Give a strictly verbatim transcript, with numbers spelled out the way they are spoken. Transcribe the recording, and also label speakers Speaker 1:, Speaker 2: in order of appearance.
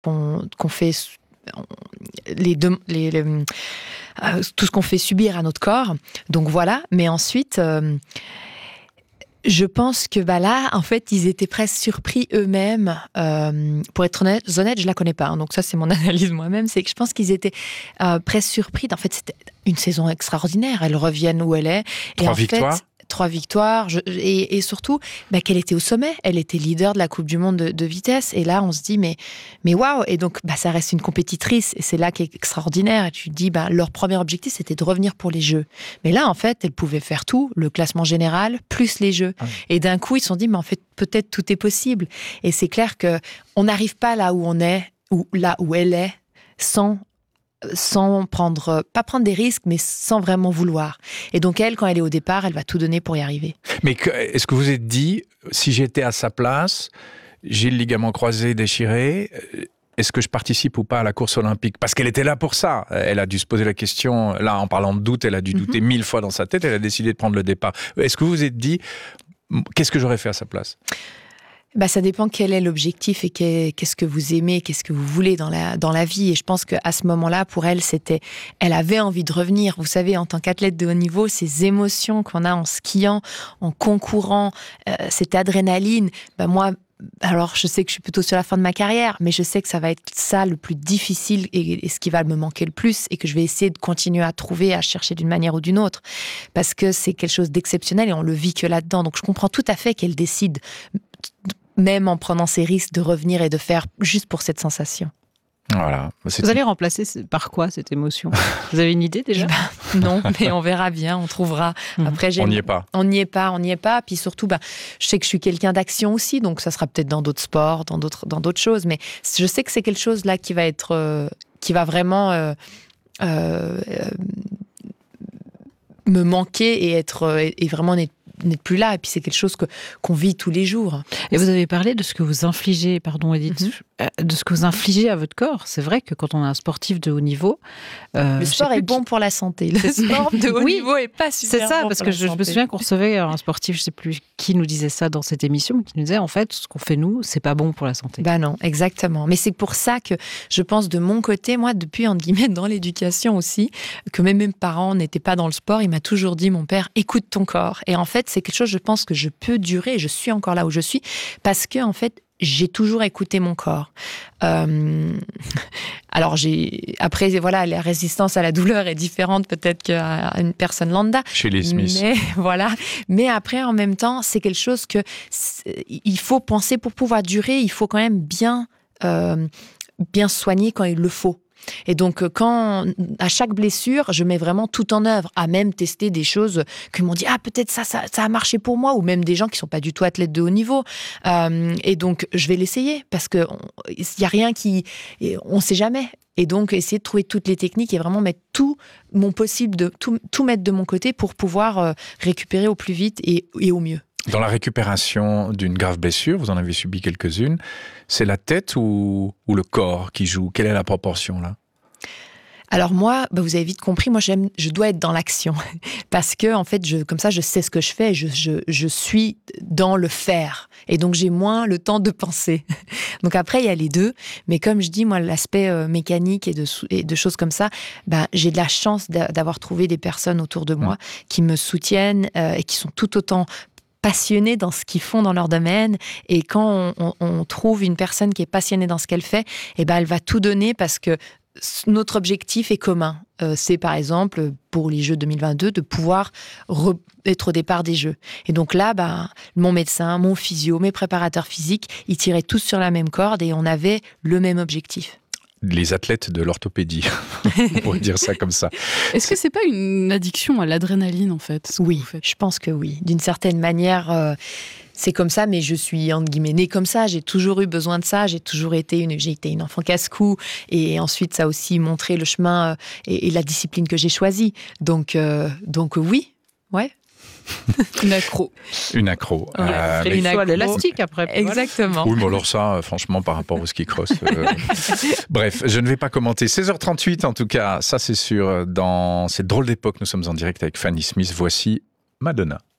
Speaker 1: qu'on, qu'on fait les deux, les, les, euh, tout ce qu'on fait subir à notre corps. Donc voilà. Mais ensuite, euh, je pense que bah là, en fait, ils étaient presque surpris eux-mêmes. Euh, pour être honnête, honnête, je la connais pas. Hein, donc ça, c'est mon analyse moi-même. C'est que je pense qu'ils étaient euh, presque surpris. En fait, c'était une saison extraordinaire. Elle revient où elle est.
Speaker 2: Trois
Speaker 1: et en
Speaker 2: victoires.
Speaker 1: Fait, Trois victoires, je, et, et surtout bah, qu'elle était au sommet. Elle était leader de la Coupe du Monde de, de vitesse. Et là, on se dit, mais, mais waouh! Et donc, bah, ça reste une compétitrice. Et c'est là qui est extraordinaire. Et tu te dis, bah, leur premier objectif, c'était de revenir pour les Jeux. Mais là, en fait, elle pouvait faire tout, le classement général, plus les Jeux. Ah. Et d'un coup, ils se sont dit, mais en fait, peut-être tout est possible. Et c'est clair qu'on n'arrive pas là où on est, ou là où elle est, sans... sans prendre, pas prendre des risques, mais sans vraiment vouloir. Et donc elle, quand elle est au départ, elle va tout donner pour y arriver.
Speaker 2: Mais que, est-ce que vous êtes dit, si j'étais à sa place, j'ai le ligament croisé déchiré, est-ce que je participe ou pas à la course olympique? Parce qu'elle était là pour ça. Elle a dû se poser la question, là en parlant de doute, elle a dû mm-hmm. douter mille fois dans sa tête, elle a décidé de prendre le départ. Est-ce que vous vous êtes dit, qu'est-ce que j'aurais fait à sa place?
Speaker 1: Bah, ça dépend quel est l'objectif et qu'est-ce que vous aimez, qu'est-ce que vous voulez dans la, dans la vie. Et je pense qu'à ce moment-là, pour elle, c'était, elle avait envie de revenir. Vous savez, en tant qu'athlète de haut niveau, ces émotions qu'on a en skiant, en concourant, euh, cette adrénaline, bah, moi, alors je sais que je suis plutôt sur la fin de ma carrière, mais je sais que ça va être ça le plus difficile et, et ce qui va me manquer le plus et que je vais essayer de continuer à trouver, à chercher d'une manière ou d'une autre. Parce que c'est quelque chose d'exceptionnel et on le vit que là-dedans. Donc je comprends tout à fait qu'elle décide, même en prenant ces risques, de revenir et de faire juste pour cette sensation.
Speaker 2: Voilà.
Speaker 3: Vous allez remplacer par quoi cette émotion? Vous avez une idée déjà?
Speaker 1: bah, Non, mais on verra bien, on trouvera. Après,
Speaker 2: on n'y est pas.
Speaker 1: On n'y est pas, on n'y est pas. Puis surtout, bah, je sais que je suis quelqu'un d'action aussi, donc ça sera peut-être dans d'autres sports, dans d'autres, dans d'autres choses. Mais je sais que c'est quelque chose là qui va être, euh, qui va vraiment euh, euh, me manquer et être euh, et vraiment n'être n'êtes plus là, et puis c'est quelque chose que, qu'on vit tous les jours.
Speaker 3: Et vous avez parlé de ce que vous infligez, pardon Edith, mm-hmm. de ce que vous infligez à votre corps. C'est vrai que quand on est un sportif de haut niveau...
Speaker 1: Euh, le sport est bon qui... pour la santé. Le sport de haut oui, niveau est pas super
Speaker 3: c'est ça,
Speaker 1: bon
Speaker 3: parce
Speaker 1: pour
Speaker 3: que
Speaker 1: la
Speaker 3: je, je me souviens qu'on recevait un sportif, je sais plus qui nous disait ça dans cette émission, mais qui nous disait, en fait, ce qu'on fait nous, c'est pas bon pour la santé.
Speaker 1: Bah non, exactement. Mais c'est pour ça que je pense de mon côté, moi, depuis, entre guillemets, dans l'éducation aussi, que même mes parents n'étaient pas dans le sport, il m'a toujours dit, mon père, écoute ton corps. Et en fait, c'est quelque chose, je pense, que je peux durer, je suis encore là où je suis, parce que, en fait, j'ai toujours écouté mon corps. Euh... Alors, j'ai... après, voilà, la résistance à la douleur est différente peut-être qu'à une personne lambda.
Speaker 2: Chez les Smiths.
Speaker 1: Mais, voilà. Mais après, en même temps, c'est quelque chose que il faut penser pour pouvoir durer, il faut quand même bien, euh, bien soigner quand il le faut. Et donc, quand, à chaque blessure, je mets vraiment tout en œuvre, à même tester des choses qui m'ont dit « Ah, peut-être ça, ça, ça a marché pour moi », ou même des gens qui ne sont pas du tout athlètes de haut niveau. Euh, et donc, je vais l'essayer, parce qu'il n'y a rien qui... On ne sait jamais. Et donc, essayer de trouver toutes les techniques et vraiment mettre tout mon possible, de tout, tout mettre de mon côté pour pouvoir euh, récupérer au plus vite et, et au mieux.
Speaker 2: Dans la récupération d'une grave blessure, vous en avez subi quelques-unes, c'est la tête ou, ou le corps qui joue? Quelle est la proportion là?
Speaker 1: Alors moi, bah vous avez vite compris, moi j'aime, je dois être dans l'action parce que en fait, je, comme ça, je sais ce que je fais, je, je, je suis dans le faire et donc j'ai moins le temps de penser. Donc après, il y a les deux, mais comme je dis, moi, l'aspect euh, mécanique et de, et de choses comme ça, bah, j'ai de la chance d'avoir trouvé des personnes autour de moi mmh. qui me soutiennent euh, et qui sont tout autant passionnés dans ce qu'ils font dans leur domaine, et quand on, on, on trouve une personne qui est passionnée dans ce qu'elle fait, et ben elle va tout donner parce que notre objectif est commun. Euh, c'est par exemple, pour les Jeux deux mille vingt-deux, de pouvoir re- être au départ des Jeux. Et donc là, ben, mon médecin, mon physio, mes préparateurs physiques, ils tiraient tous sur la même corde et on avait le même objectif.
Speaker 2: Les athlètes de l'orthopédie, on pourrait dire ça comme ça.
Speaker 4: Est-ce que c'est pas une addiction à l'adrénaline en fait?
Speaker 1: Oui, je pense que oui. D'une certaine manière, euh, c'est comme ça, mais je suis entre guillemets née comme ça. J'ai toujours eu besoin de ça. J'ai toujours été une, j'ai été une enfant casse-cou, et ensuite ça a aussi montré le chemin euh, et, et la discipline que j'ai choisie. Donc, euh, donc oui, ouais.
Speaker 4: Une accro.
Speaker 2: Une accro.
Speaker 3: Ouais, euh, une accro à l'élastique après.
Speaker 1: Exactement.
Speaker 2: Oui, mais alors ça, franchement, par rapport au ski cross. Euh... Bref, je ne vais pas commenter. seize heures trente-huit, en tout cas, ça c'est sûr. Dans cette drôle d'époque, nous sommes en direct avec Fanny Smith. Voici Madonna.